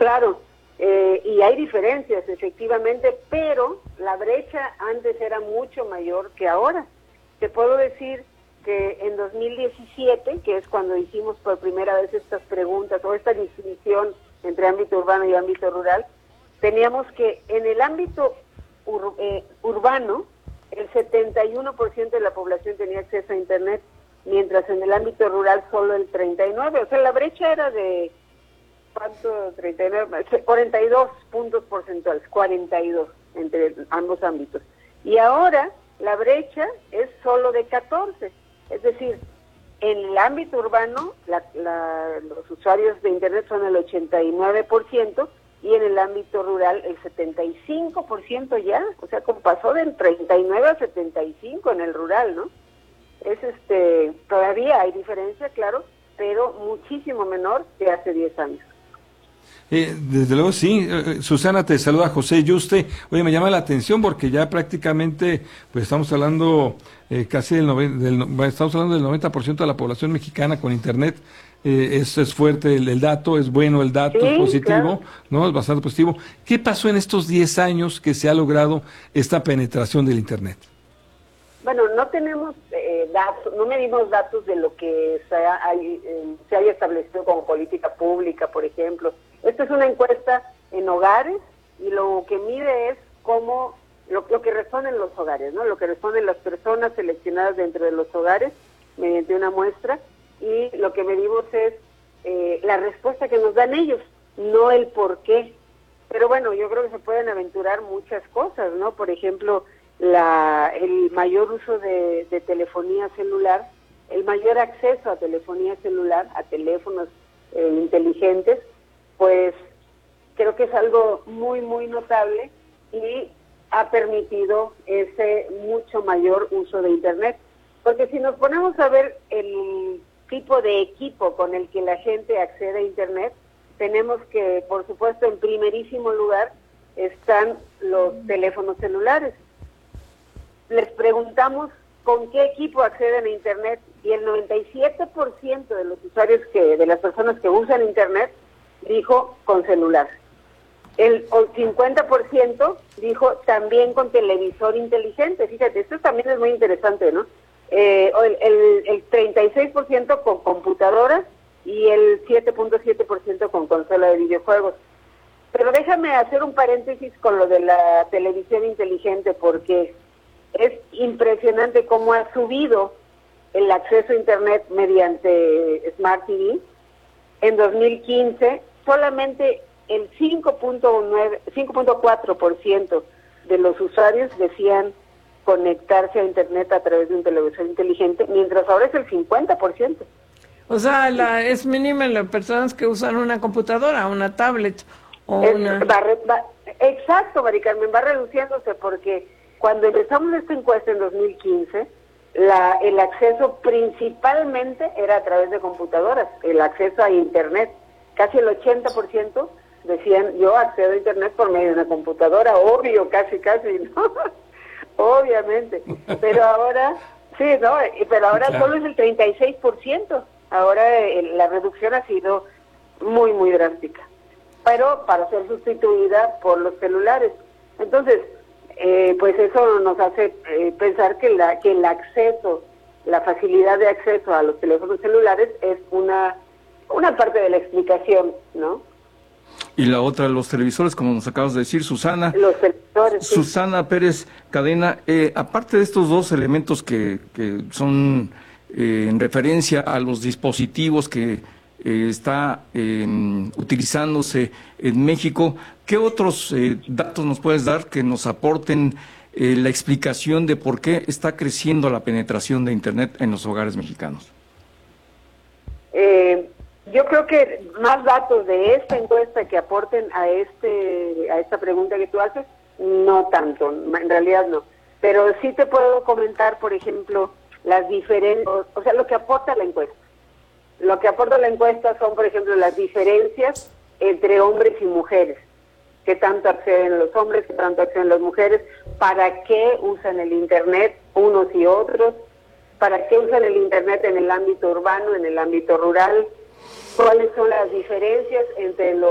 claro, y hay diferencias efectivamente, pero la brecha antes era mucho mayor que ahora. Te puedo decir que en 2017, que es cuando hicimos por primera vez estas preguntas o esta distinción entre ámbito urbano y ámbito rural, teníamos que en el ámbito urbano el 71% de la población tenía acceso a Internet, mientras en el ámbito rural solo el 39%. O sea, la brecha era de, ¿cuánto? 39, 42 puntos porcentuales, 42 entre ambos ámbitos. Y ahora la brecha es solo de 14. Es decir, en el ámbito urbano los usuarios de Internet son el 89%, y en el ámbito rural el 75% ya, o sea, como pasó del 39 a 75 en el rural, ¿no? Es todavía hay diferencia, claro, pero muchísimo menor que hace 10 años. Desde luego sí. Susana, te saluda José Yuste. Oye, me llama la atención porque ya prácticamente, pues estamos hablando casi estamos hablando del 90% de la población mexicana con Internet. Es fuerte el dato, es bueno el dato, sí, es positivo, claro. ¿no? Es bastante positivo. ¿Qué pasó en estos 10 años que se ha logrado esta penetración del Internet? Bueno, no tenemos datos, no medimos datos de lo que se haya establecido como política pública, por ejemplo. Esta es una encuesta en hogares y lo que mide es cómo lo que responden los hogares, ¿no? Lo que responden las personas seleccionadas dentro de los hogares mediante una muestra, y lo que medimos es la respuesta que nos dan ellos, no el por qué. Pero bueno, yo creo que se pueden aventurar muchas cosas, ¿no? Por ejemplo, el mayor uso de telefonía celular, el mayor acceso a telefonía celular, a teléfonos inteligentes, pues creo que es algo muy, muy notable y ha permitido ese mucho mayor uso de Internet. Porque si nos ponemos a ver el tipo de equipo con el que la gente accede a Internet, tenemos que, por supuesto, en primerísimo lugar están los teléfonos celulares. Les preguntamos con qué equipo acceden a Internet y el 97% de los usuarios de las personas que usan Internet dijo con celular. El 50% dijo también con televisor inteligente. Fíjate, esto también es muy interesante, ¿no? El 36% con computadora y el 7.7% con consola de videojuegos. Pero déjame hacer un paréntesis con lo de la televisión inteligente, porque es impresionante cómo ha subido el acceso a Internet mediante Smart TV. En 2015, solamente el 5.4% de los usuarios decían conectarse a Internet a través de un televisor inteligente, mientras ahora es el 50%. O sea, es mínima las personas que usan una computadora, una tablet o Exacto, Mari Carmen, va reduciéndose porque cuando empezamos esta encuesta en 2015, el acceso principalmente era a través de computadoras, el acceso a Internet. Casi el 80% decían, yo accedo a Internet por medio de una computadora, obvio, casi, ¿no? Obviamente. Pero ahora, sí, ¿no? Pero ahora claro, solo es el 36%. Ahora la reducción ha sido muy, muy drástica. Pero para ser sustituida por los celulares. Entonces, pues eso nos hace pensar que el acceso, la facilidad de acceso a los teléfonos celulares es una parte de la explicación, ¿no? Y la otra, los televisores, como nos acabas de decir, Susana. Los televisores, sí. Susana Pérez Cadena, aparte de estos dos elementos que son en referencia a los dispositivos que está utilizándose en México, ¿qué otros datos nos puedes dar que nos aporten la explicación de por qué está creciendo la penetración de Internet en los hogares mexicanos? Yo creo que más datos de esta encuesta que aporten a esta pregunta que tú haces, no tanto, en realidad no. Pero sí te puedo comentar, por ejemplo, las diferencias, o sea, lo que aporta la encuesta. Lo que aporta la encuesta son, por ejemplo, las diferencias entre hombres y mujeres. ¿Qué tanto acceden los hombres, qué tanto acceden las mujeres? ¿Para qué usan el Internet unos y otros? ¿Para qué usan el Internet en el ámbito urbano, en el ámbito rural? ¿Cuáles son las diferencias entre los estados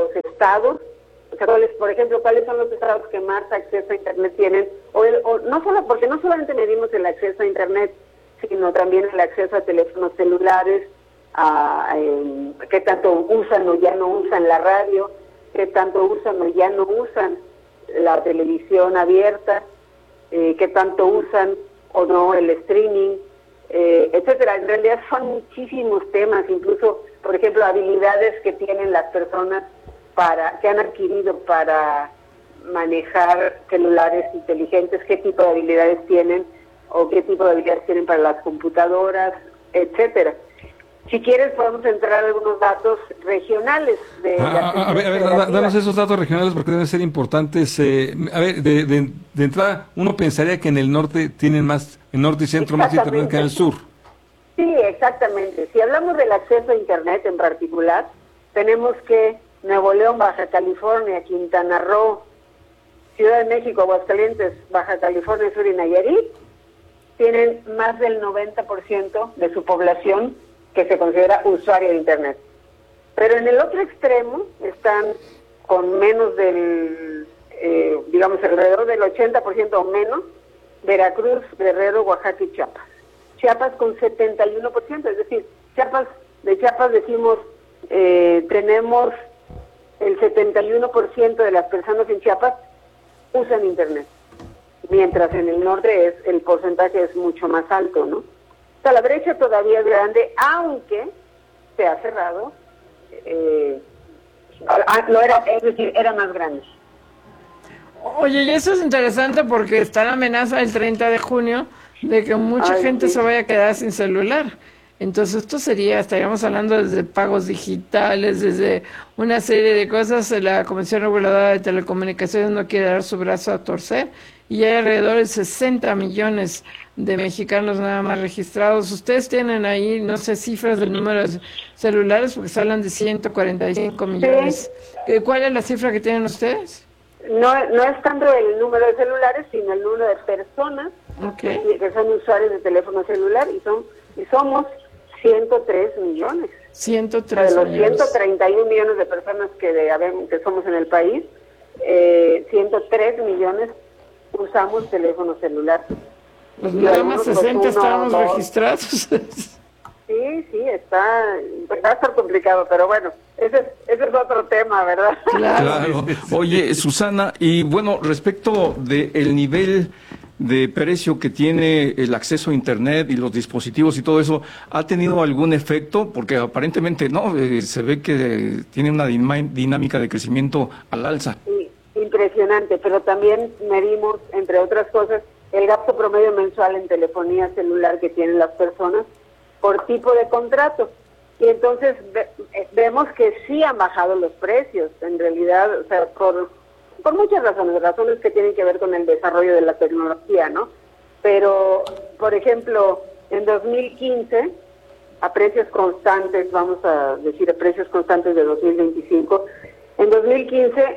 estados, o sea, por ejemplo, cuáles son los estados que más acceso a Internet tienen, porque no solamente medimos el acceso a Internet, sino también el acceso a teléfonos celulares, a qué tanto usan o ya no usan la radio, qué tanto usan o ya no usan la televisión abierta, qué tanto usan o no el streaming, etcétera. En realidad son muchísimos temas, incluso, por ejemplo, habilidades que tienen las personas que han adquirido para manejar celulares inteligentes, qué tipo de habilidades tienen o qué tipo de habilidades tienen para las computadoras, etcétera. Si quieres podemos entrar a algunos datos regionales. Danos esos datos regionales porque deben ser importantes. De entrada, uno pensaría que en el norte tienen más, el norte y centro más Internet que en el sur. Sí, exactamente. Si hablamos del acceso a Internet en particular, tenemos que Nuevo León, Baja California, Quintana Roo, Ciudad de México, Aguascalientes, Baja California Sur y Nayarit tienen más del 90% de su población que se considera usuario de Internet. Pero en el otro extremo están con menos del, alrededor del 80% o menos, Veracruz, Guerrero, Oaxaca y Chiapas. Chiapas con 71%, es decir, de Chiapas decimos, tenemos el 71% de las personas en Chiapas usan Internet, mientras en el norte el porcentaje es mucho más alto, ¿no? O sea, la brecha todavía es grande, aunque se ha cerrado, era más grande. Oye, y eso es interesante porque está la amenaza el 30 de junio de que mucha gente se vaya a quedar sin celular. Entonces estaríamos hablando desde pagos digitales, desde una serie de cosas. La Comisión Reguladora de Telecomunicaciones no quiere dar su brazo a torcer y hay alrededor de 60 millones de mexicanos nada más registrados. Ustedes tienen ahí, no sé, cifras del número de celulares porque se hablan de 145 millones. Sí. ¿Cuál es la cifra que tienen ustedes? No es tanto el número de celulares, sino el número de personas que son usuarios de teléfono celular y somos 103 millones. 103 de los millones. 131 millones de personas que somos en el país, 103 millones usamos teléfono celular. Pues nada más 60 estábamos registrados. Sí, va a estar complicado, pero bueno, ese es otro tema, ¿verdad? Claro. Oye, Susana, y bueno, respecto del nivel de precio que tiene el acceso a Internet y los dispositivos y todo eso, ¿ha tenido algún efecto? Porque aparentemente no, se ve que tiene una dinámica de crecimiento al alza. Sí, impresionante, pero también medimos, entre otras cosas, el gasto promedio mensual en telefonía celular que tienen las personas por tipo de contrato. Y entonces vemos que sí han bajado los precios, en realidad, o sea, por muchas razones que tienen que ver con el desarrollo de la tecnología, ¿no? Pero, por ejemplo, en 2015, a precios constantes, vamos a decir a precios constantes de 2025, en 2015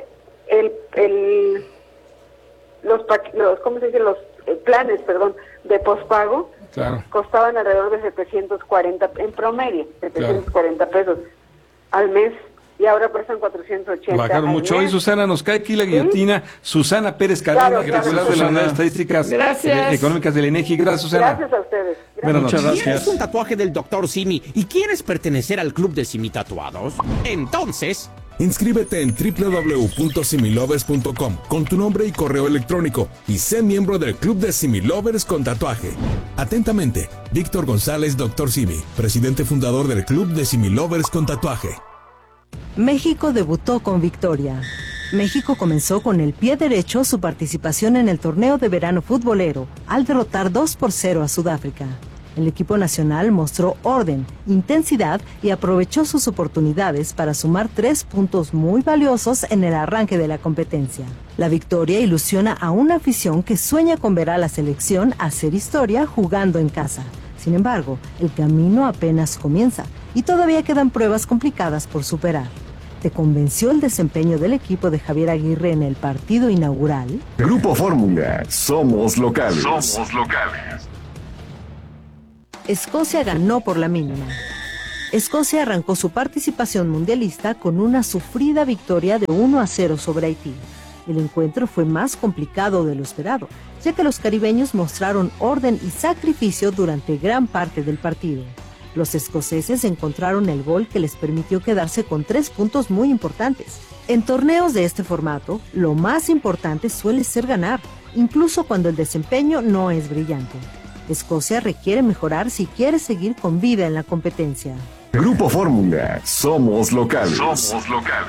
los planes, de pospago costaban alrededor de 740 en promedio, 740 pesos al mes. Y ahora cuestan 480. Bajaron mucho. Hoy, Susana, nos cae aquí la guillotina. ¿Sí? Susana Pérez Cadena, titular de la Unidad de Estadísticas Económicas del INEGI. Gracias, Susana. Gracias a ustedes. Muchas gracias. ¿Tienes un tatuaje del Dr. Simi y quieres pertenecer al club de Simi Tatuados? Entonces, inscríbete en www.similovers.com con tu nombre y correo electrónico y sé miembro del club de Similovers con tatuaje. Atentamente, Víctor González, Dr. Simi, presidente fundador del club de Similovers con tatuaje. México debutó con victoria. México comenzó con el pie derecho su participación en el torneo de verano futbolero al derrotar 2-0 a Sudáfrica. El equipo nacional mostró orden, intensidad y aprovechó sus oportunidades para sumar 3 puntos muy valiosos en el arranque de la competencia. La victoria ilusiona a una afición que sueña con ver a la selección hacer historia jugando en casa. Sin embargo, el camino apenas comienza y todavía quedan pruebas complicadas por superar. ¿Te convenció el desempeño del equipo de Javier Aguirre en el partido inaugural? Grupo Fórmula, somos locales. Escocia ganó por la mínima. Escocia arrancó su participación mundialista con una sufrida victoria de 1-0 sobre Haití. El encuentro fue más complicado de lo esperado, ya que los caribeños mostraron orden y sacrificio durante gran parte del partido. Los escoceses encontraron el gol que les permitió quedarse con 3 puntos muy importantes. En torneos de este formato, lo más importante suele ser ganar, incluso cuando el desempeño no es brillante. Escocia requiere mejorar si quiere seguir con vida en la competencia. Grupo Fórmula, somos locales. Somos locales.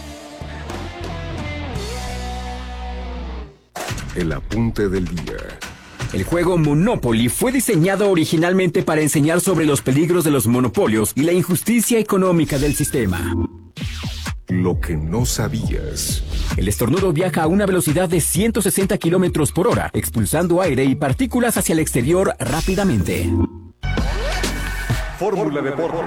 El apunte del día. El juego Monopoly fue diseñado originalmente para enseñar sobre los peligros de los monopolios y la injusticia económica del sistema. Lo que no sabías. El estornudo viaja a una velocidad de 160 kilómetros por hora, expulsando aire y partículas hacia el exterior rápidamente. Fórmula Deportes.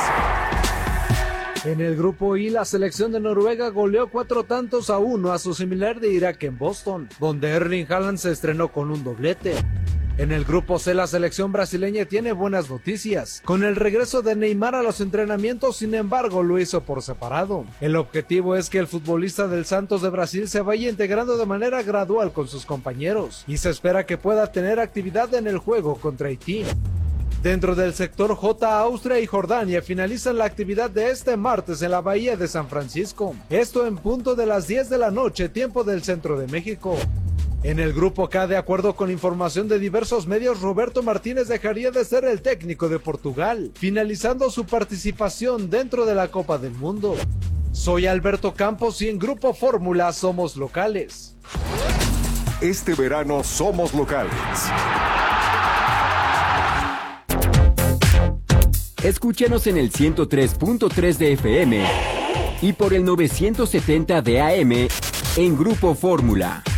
En el grupo I, la selección de Noruega goleó 4-1 a su similar de Irak en Boston, donde Erling Haaland se estrenó con un doblete. En el grupo C, la selección brasileña tiene buenas noticias. Con el regreso de Neymar a los entrenamientos, sin embargo, lo hizo por separado. El objetivo es que el futbolista del Santos de Brasil se vaya integrando de manera gradual con sus compañeros, y se espera que pueda tener actividad en el juego contra Haití. Dentro del sector J, Austria y Jordania finalizan la actividad de este martes en la bahía de San Francisco. Esto en punto de las 10 de la noche, tiempo del centro de México. En el grupo K, de acuerdo con información de diversos medios, Roberto Martínez dejaría de ser el técnico de Portugal, finalizando su participación dentro de la Copa del Mundo. Soy Alberto Campos y en Grupo Fórmula somos locales. Este verano somos locales. Escúchanos en el 103.3 de FM y por el 970 de AM en Grupo Fórmula.